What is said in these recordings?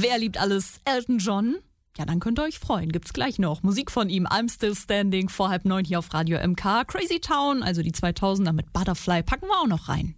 Wer liebt alles? Elton John? Ja, dann könnt ihr euch freuen. Gibt's gleich noch. Musik von ihm. I'm Still Standing vor 8:30 hier auf Radio MK. Crazy Town, also die 2000er mit Butterfly, packen wir auch noch rein.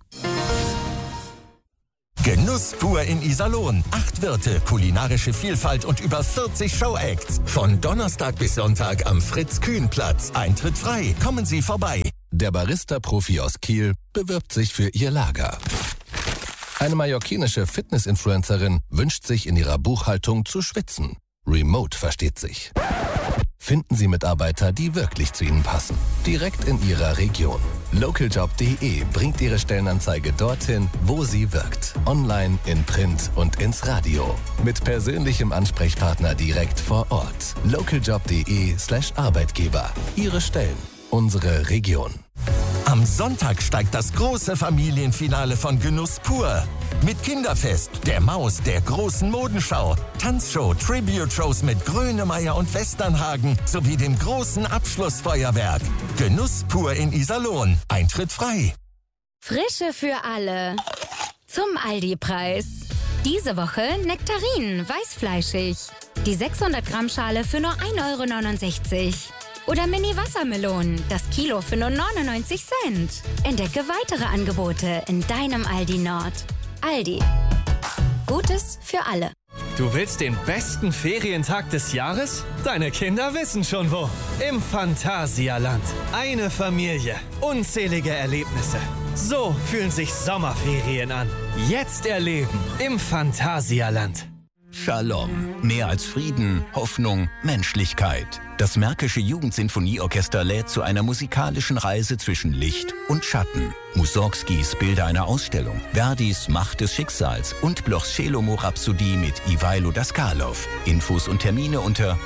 Genuss pur in Iserlohn. 8 Wirte, kulinarische Vielfalt und über 40 Showacts. Von Donnerstag bis Sonntag am Fritz-Kühn-Platz. Eintritt frei. Kommen Sie vorbei. Der Barista-Profi aus Kiel bewirbt sich für ihr Lager. Eine mallorquinische Fitness-Influencerin wünscht sich in ihrer Buchhaltung zu schwitzen. Remote versteht sich. Finden Sie Mitarbeiter, die wirklich zu Ihnen passen. Direkt in Ihrer Region. Localjobs.de bringt Ihre Stellenanzeige dorthin, wo sie wirkt. Online, in Print und ins Radio. Mit persönlichem Ansprechpartner direkt vor Ort. Localjobs.de/Arbeitgeber. Ihre Stellen. Unsere Region. Am Sonntag steigt das große Familienfinale von Genuss pur. Mit Kinderfest, der Maus, der großen Modenschau, Tanzshow, Tribute-Shows mit Grönemeyer und Westernhagen sowie dem großen Abschlussfeuerwerk. Genuss pur in Iserlohn. Eintritt frei. Frische für alle. Zum Aldi-Preis. Diese Woche Nektarinen, weißfleischig. Die 600 Gramm Schale für nur 1,69 €. Oder Mini-Wassermelonen, das Kilo für nur 99 Cent. Entdecke weitere Angebote in deinem Aldi Nord. Aldi. Gutes für alle. Du willst den besten Ferientag des Jahres? Deine Kinder wissen schon wo. Im Phantasialand. Eine Familie. Unzählige Erlebnisse. So fühlen sich Sommerferien an. Jetzt erleben im Phantasialand. Shalom. Mehr als Frieden, Hoffnung, Menschlichkeit. Das Märkische Jugendsinfonieorchester lädt zu einer musikalischen Reise zwischen Licht und Schatten. Mussorgskis Bilder einer Ausstellung, Verdis Macht des Schicksals und Blochs Schelomo-Rhapsodie mit Ivailo Daskalov. Infos und Termine unter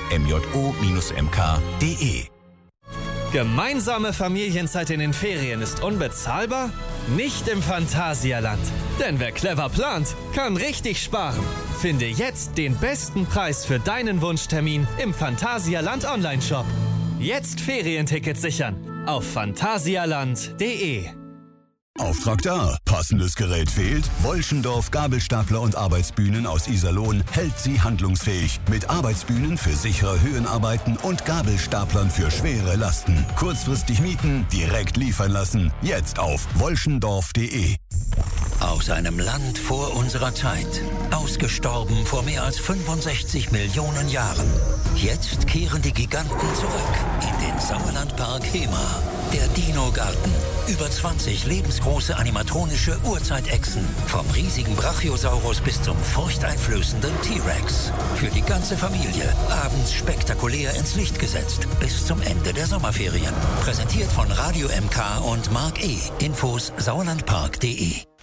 mjo-mk.de. Gemeinsame Familienzeit in den Ferien ist unbezahlbar? Nicht im Phantasialand. Denn wer clever plant, kann richtig sparen. Finde jetzt den besten Preis für deinen Wunschtermin im Phantasialand Online-Shop. Jetzt Ferientickets sichern auf phantasialand.de. Auftrag da. Passendes Gerät fehlt? Wolschendorf Gabelstapler und Arbeitsbühnen aus Iserlohn hält Sie handlungsfähig. Mit Arbeitsbühnen für sichere Höhenarbeiten und Gabelstaplern für schwere Lasten. Kurzfristig mieten, direkt liefern lassen. Jetzt auf wolschendorf.de. Aus einem Land vor unserer Zeit. Ausgestorben vor mehr als 65 Millionen Jahren. Jetzt kehren die Giganten zurück in den Sauerlandpark Hema. Der Dino-Garten. Über 20 lebensgroße animatronische Urzeitechsen. Vom riesigen Brachiosaurus bis zum furchteinflößenden T-Rex. Für die ganze Familie. Abends spektakulär ins Licht gesetzt. Bis zum Ende der Sommerferien. Präsentiert von Radio MK und Mark E. Infos sauerlandpark.de.